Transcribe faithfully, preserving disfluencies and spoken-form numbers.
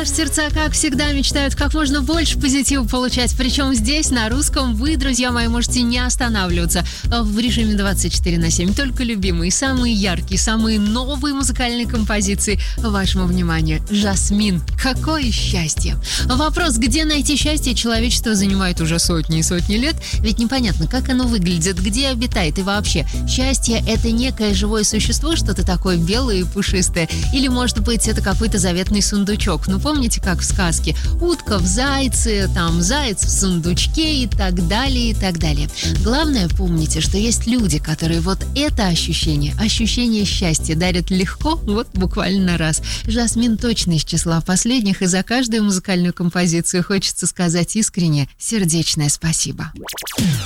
Наши сердца, как всегда, мечтают как можно больше позитива получать. Причем здесь, на русском, вы, друзья мои, можете не останавливаться в режиме двадцать четыре на семь. Только любимые, самые яркие, самые новые музыкальные композиции вашему вниманию. Жасмин. Какое счастье! Вопрос, где найти счастье, человечество занимает уже сотни и сотни лет. Ведь непонятно, как оно выглядит, где обитает и вообще. Счастье – это некое живое существо, что-то такое белое и пушистое. Или, может быть, это какой-то заветный сундучок. Ну, помните, как в сказке? Утка в зайце, там, заяц в сундучке и так далее, и так далее. Главное, помните, что есть люди, которые вот это ощущение, ощущение счастья дарят легко, вот буквально раз. Жасмин точно из числа последних, и за каждую музыкальную композицию хочется сказать искренне сердечное спасибо.